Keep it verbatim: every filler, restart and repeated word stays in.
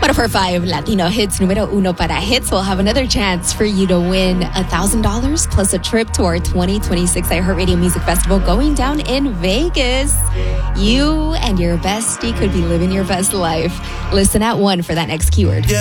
But for five Latino hits, numero uno para hits, we'll have another chance for you to win one thousand dollars plus a trip to our twenty twenty-six iHeartRadio Music Festival going down in Vegas. You and your bestie could be living your best life. Listen at one for that next keyword.